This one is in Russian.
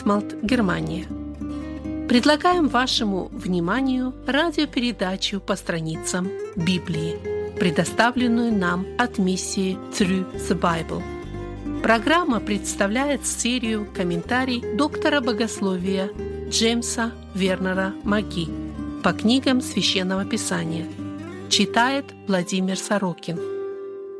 Детмалт, Германия. Предлагаем вашему вниманию радиопередачу по страницам Библии, предоставленную нам от миссии Through the Bible. Программа представляет серию комментариев доктора богословия Джеймса Вернера Маги по книгам Священного Писания. Читает Владимир Сорокин.